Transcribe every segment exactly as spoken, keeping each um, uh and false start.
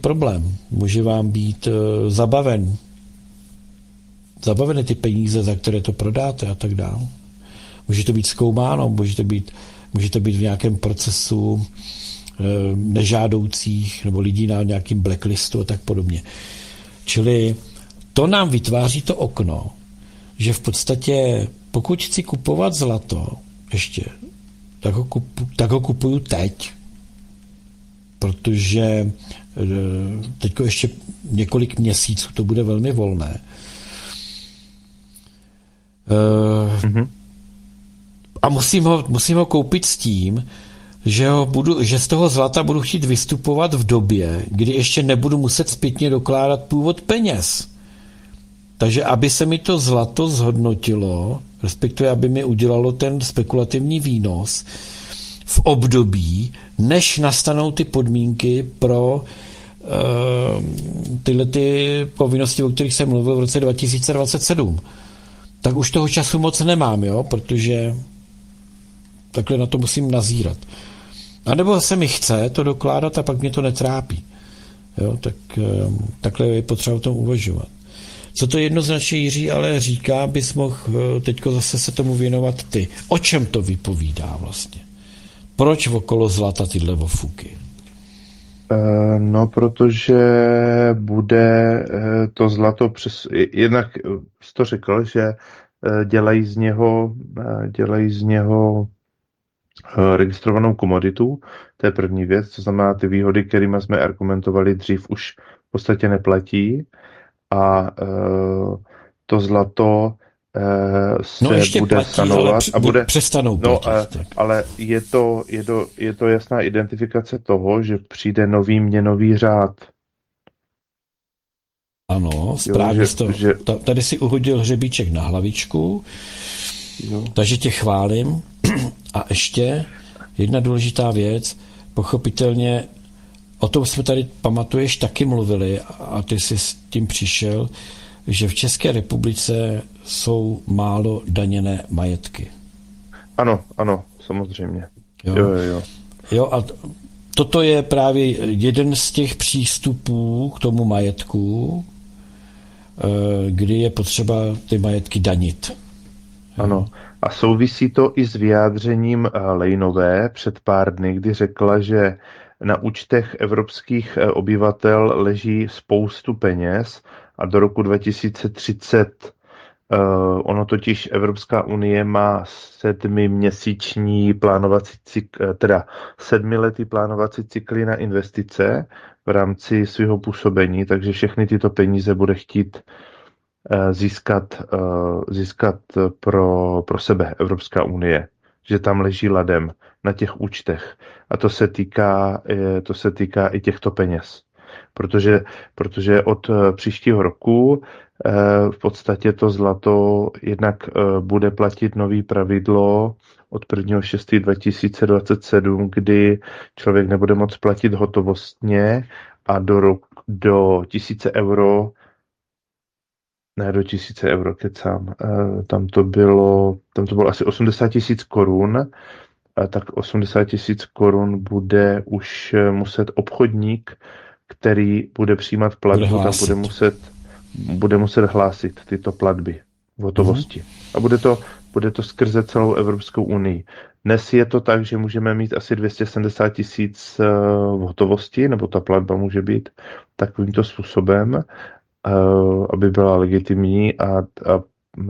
problém. Může vám být uh, zabaven. Zabaveny ty peníze, za které to prodáte a tak dále. Může to být zkoumáno, může to být, může to být v nějakém procesu uh, nežádoucích nebo lidí na nějakým blacklistu a tak podobně. Čili to nám vytváří to okno, že v podstatě pokud chci kupovat zlato ještě, tak ho, kupu, tak ho kupuju teď. Protože teď ještě několik měsíců to bude velmi volné. Mm-hmm. A musím ho, musím ho koupit s tím, že, ho budu, že z toho zlata budu chtít vystupovat v době, kdy ještě nebudu muset zpětně dokládat původ peněz. Takže aby se mi to zlato zhodnotilo, respektive aby mi udělalo ten spekulativní výnos v období, než nastanou ty podmínky pro uh, tyhle ty povinnosti, o kterých jsem mluvil v roce dva tisíce dvacet sedm. Tak už toho času moc nemám, jo, protože takhle na to musím nazírat. A nebo se mi chce to dokládat a pak mě to netrápí. Jo, tak uh, takhle je potřeba o tom uvažovat. Co to jednoznačně Jiří ale říká, bys mohl teďko zase se tomu věnovat ty. O čem to vypovídá vlastně? Proč okolo zlata tyhle ofuky? No, protože bude to zlato přes... Jednak jsi to řekl, že dělají z něho, dělají z něho registrovanou komoditu. To je první věc, to znamená ty výhody, kterými jsme argumentovali dřív, už v podstatě neplatí. A to zlato se no ještě bude platí, sanovat a bude přestanou no, platit. Ale, ale je to, je, to, je to jasná identifikace toho, že přijde nový měnový řád. Ano, správně to. Že... Tady si uhodil hřebíček na hlavičku, jo. Takže tě chválím. A ještě jedna důležitá věc, pochopitelně o tom jsme tady, pamatuješ, taky mluvili a ty jsi s tím přišel, že v České republice jsou málo daněné majetky. Ano, ano, samozřejmě. Jo, jo, jo. jo. jo a toto je právě jeden z těch přístupů k tomu majetku, kdy je potřeba ty majetky danit. Ano. A souvisí to i s vyjádřením Lejnové před pár dny, kdy řekla, že na účtech evropských obyvatel leží spoustu peněz a do roku dva tisíce třicet uh, ono totiž Evropská unie má sedmiměsíční plánovací cykl, teda sedmiletý plánovací cykly na investice v rámci svého působení, takže všechny tyto peníze bude chtít uh, získat, uh, získat pro, pro sebe Evropská unie, že tam leží ladem na těch účtech. A to se týká, to se týká i těchto peněz. Protože, protože od příštího roku v podstatě to zlato jednak bude platit nový pravidlo od prvního šestého dva tisíce dvacet sedm, kdy člověk nebude moct platit hotovostně a do, rok, do tisíce euro ne do tisíce euro, kecám. Tam to bylo, tam to bylo asi osmdesát tisíc korun, tak osmdesát tisíc korun bude už muset obchodník, který bude přijímat platbu, tak bude muset, bude muset hlásit tyto platby v hotovosti. Mm. A bude to, bude to skrze celou Evropskou unii. Dnes je to tak, že můžeme mít asi dvě stě sedmdesát tisíc v hotovosti, nebo ta platba může být takovýmto způsobem, aby byla legitimní a, a, a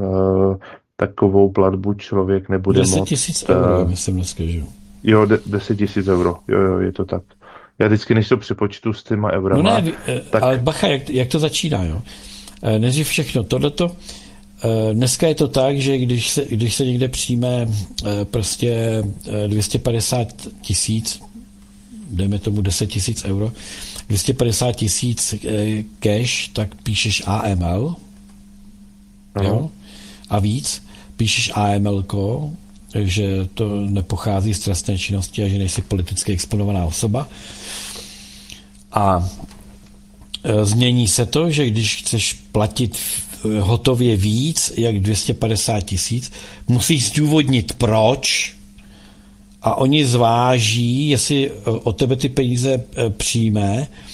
takovou platbu člověk nebude moct... deset tisíc euro, myslím dneska, že jo? Jo, de, deset tisíc euro, jo, jo, je to tak. Já vždycky, než to přepočtu s těma eurama... No ne, tak... ale bacha, jak, jak to začíná, jo? Nejdřív všechno tohleto. Dneska je to tak, že když se, když se někde přijme prostě dvě stě padesát tisíc, dejme tomu deset tisíc euro, dvě stě padesát tisíc cash, tak píšeš A M L, jo? A víc, píšeš A M L ko, že to nepochází z trestné činnosti a že nejsi politicky exponovaná osoba. A změní se to, že když chceš platit hotově víc jak dvě stě padesát tisíc, musíš zdůvodnit proč a oni zváží, jestli od tebe ty peníze přijme